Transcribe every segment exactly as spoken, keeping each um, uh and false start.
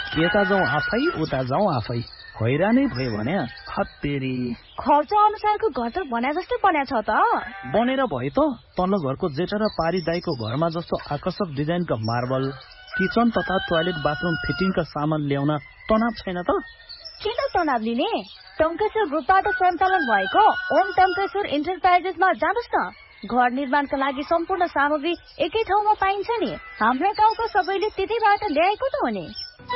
यता जाउँ आफै उता जाउँ आफै हैरानै भयो भने हत्तेरी खर्च अनुसारको घर त बना जस्तै बन्या छ त बनेर भयो त तल्लो घरको जेठा र पारी दाइको घरमा जस्तो आकर्षक डिजाइनका मार्बल किचन तथा टोयलेट बाथरुम फिटिङका सामान ल्याउन तनाव छैन त किन तनाव लिने टङ्केश्वर ग्रुपबाट सञ्चालन भएको ओम टङ्केश्वर इन्टरप्राइजेसमा जानुस् न घर निर्माणका लागि सम्पूर्ण सामग्री एकै ठाउँमा पाइन्छ नि हाम्रो गाउँको सबैले त्यतैबाट ल्याएको त हो नि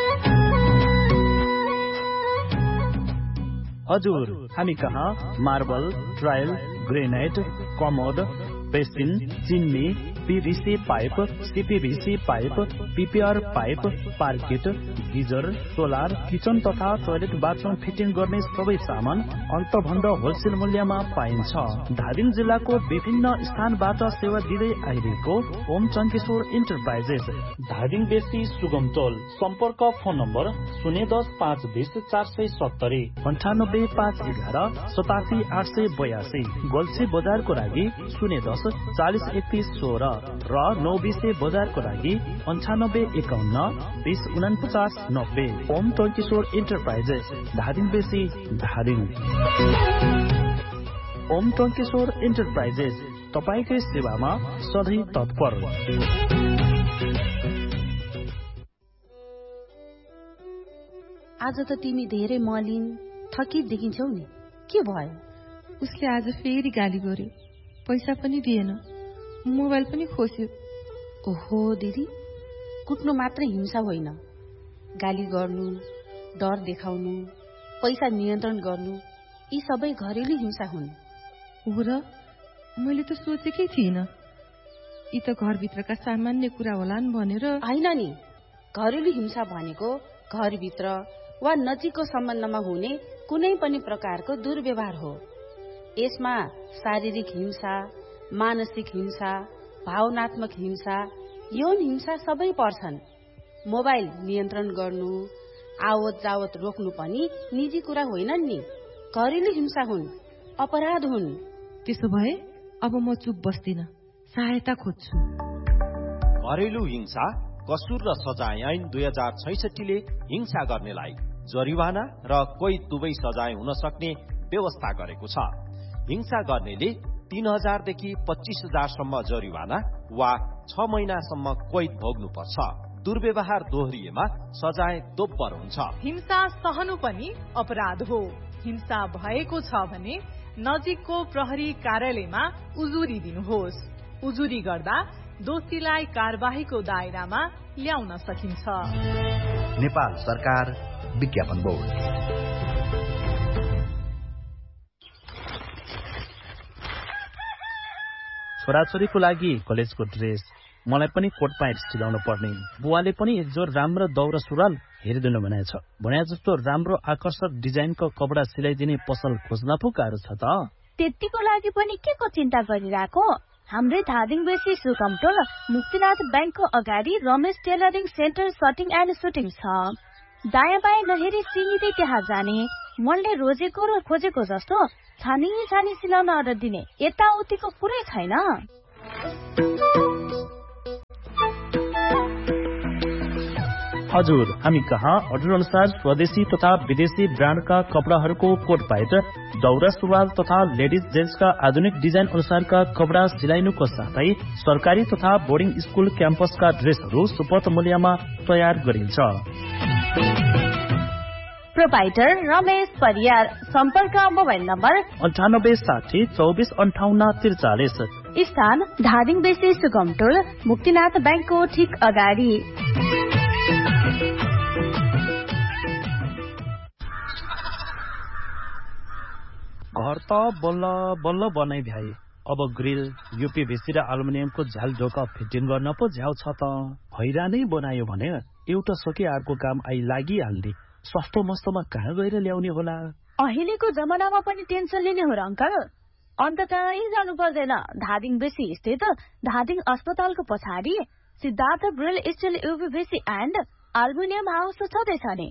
हजुर हामी कहाँ marble tile granite commode basin chimney PVC pipe CPVC pipe PPR pipe पार्किट geyser solar kitchen तथा टोयलेट बाथरुम फिटिङ गर्ने सबै सामान अन्तभन्द होलसेल मूल्यमा पाइन्छ धादिङ जिल्लाको विभिन्न स्थानबाट सेवा दिँदै आइरहेको ओम टङ्केश्वर इन्टरप्राइजेस धादिङ बेसी सुगम टोल सम्पर्क फोन नम्बर शून्य दस पाँच बिस चार सय सत्तरी अन्ठानब्बे पाँच एघार सतासी आठ सय बयासी गोल्छी बजारको लागि शून्य दस चालिस एकतिस सोह्र र नौ बिसे बजारको लागि अन्ठानब्बे एकाउन्न बिस उनपचास नब्बे ओम टङ्केश्वर इन्टरप्राइजेस धादिङ बेसी धादिङ ओम टङ्केश्वर इन्टरप्राइजेस तपाईकै सेवामा सधैँ तत्पर आज त तिमी धेरै मलिन थकित देखिन्छौ नि के भयो उसले आज फेरि गाली गर्यो पैसा पनि दिएन मोबाइल पनि खोस्यो ओहो दिदी कुट्नु मात्रै हिंसा होइन गाली गर्नु डर देखाउनु पैसा नियन्त्रण गर्नु यी सबै घरेलु हिंसा हुन् हो र मैले त सोचेकै थिइनँ यी त घरभित्रका सामान्य कुरा होलान् भनेर होइन नि घरेलु हिंसा भनेको घरभित्र वा नजिकको सम्बन्धमा हुने कुनै पनि प्रकारको दुर्व्यवहार हो यसमा शारीरिक हिंसा मानसिक हिंसा भावनात्मक हिंसा यौन हिंसा सबै पर्छन् मोबाइल नियन्त्रण गर्नु आवत जावत रोक्नु पनि निजी कुरा होइनन् नि घरेलु हिंसा हुन् अपराध हुन् त्यसो भए अब म चुप बस्दिन सहायता खोज्छु घरेलु हिंसा कसुर र सजाय ऐन दुई हजार छैसठीले हिंसा गर्नेलाई जरिवाना र कोही दुवै सजाय हुन सक्ने व्यवस्था गरेको छ हिंसा गर्नेले तीन हजारदेखि पच्चीस हजारसम्म जरिवाना वा छ महिनासम्म कैद भोग्नुपर्छ दुर्व्यवहार दोहोरिएमा सजाय दोब्बर हुन्छ हिंसा सहनु पनि अपराध हो हिंसा भएको छ भने नजिकको प्रहरी कार्यालयमा उजुरी दिनुहोस् उजुरी गर्दा दोषीलाई कारबाहीको दायरामा ल्याउन सकिन्छ नेपाल सरकार विज्ञापन बोर्ड छोराछोरीको लागि कलेजको ड्रेस मलाई पनि कोट प्यान्ट सिलाउनु पर्ने बुवाले पनि एक जोर राम्रो दौरा सुरुवाल हेरिदिनु भनेछ भने जस्तो राम्रो आकर्षक डिजाइनको कपडा सिलाइदिने पसल खोज्न पो गाह्रो छ त त्यतिको लागि पनि के को चिन्ता गरिरहेको हाम्रै धादिङ बेसी सुकमटोल मुक्तिनाथ ब्याङ्कको अगाडि Ramesh tailoring centre सटिङ and shooting छ दायाँ बायाँ नहेरी सिँढिँदै त्यहाँ जाने मनले रोजेको र खोजेको जस्तो छानी छानी सिलाउन अर्डर दिने यताउतिको कुरै छैन हजुर हामी कहाँ अर्डर अनुसार स्वदेशी तथा विदेशी ब्रान्डका कपडाहरूको कोट प्यान्ट दौरा सुरुवाल तथा लेडिज जेन्ट्सका आधुनिक डिजाइन अनुसारका कपडा सिलाइनुको साथै सरकारी तथा बोर्डिङ स्कुल क्याम्पसका ड्रेसहरू सुपथ मूल्यमा तयार गरिन्छ प्रोपाइटर रमेश परियार सम्पर्क मोबाइल नम्बर अन्ठानब्बे साठी चौबिस अन्ठाउन्न त्रिचालिस स्थान धादिङ बेसी सुगमटोल मुक्तिनाथ ब्याङ्कको ठिक अगाडि घर त बल्ल बल्ल बनाइ भ्याए अब ग्रिल युपीभीसी र एल्युमिनियमको झ्याल ढोका फिटिङ गर्न पो झ्याउ छ त हैरानै बनायो भने एउटा सके अर्को काम आई लागिहाल्ने सस्तो मस्तोमा कहाँ गएर ल्याउने होला अहिलेको जमानामा पनि टेन्सन लिने हो र अंकल अन्त कहीँ जानु पर्दैन धादिङ बेसी स्थित धादिङ अस्पतालको पछाडि Siddhartha grill still युपीभीसी and aluminium house छँदैछ नि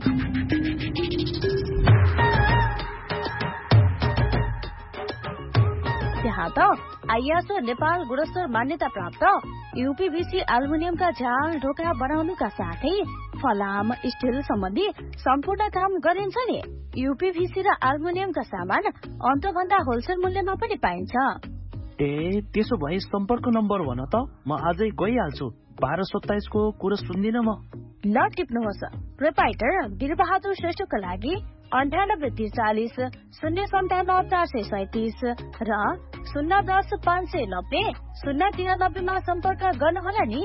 त्यहाँ त आइएसओ नेपाल गुणस्तर मान्यता प्राप्त यूपीभीसी एल्युमिनियमका झ्याल ढोका बनाउनुका साथै फलाम स्टिल सम्बन्धी सम्पूर्ण काम गरिन्छ नि। यूपीभीसी र एल्युमिनियमका सामान अन्तभन्दा होलसेल मूल्यमा पनि पाइन्छ। ए त्यसो भए सम्पर्क नम्बर भन त, म आजै गइहाल्छु। बाह्र सत्ताइस को कुरो सुन्दिन म। ल टिप्नुहोस्। प्रोपाइटर वीरबहादुर श्रेष्ठको लागि अन्ठानब्बे त्रिचालिस शून्य सन्तानब्बे चार सय सैतिस र शून्य दस पाँच सय नब्बे शून्य तिरानब्बेमा सम्पर्क गर्नुहोला नि।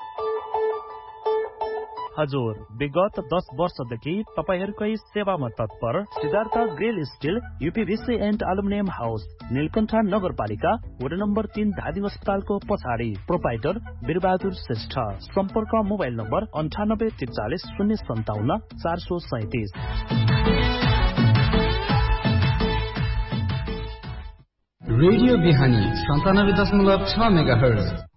हजुर, विगत दस वर्षदेखि तपाईहरूकै सेवामा तत्पर Siddhartha grill still यूपीभीसी and aluminium house, Neelkanth नगरपालिका, वडा नम्बर तीन, धादिङ अस्पतालको पछाडि। प्रोपाइटर वीरबहादुर श्रेष्ठ। सम्पर्क मोबाइल नम्बर अन्ठानब्बे त्रिचालिस शून्य सन्ताउन्न चार सय सैतिस। रेडियो बिहानी सन्तानब्बे दशमलव छ मेगा हर्ज।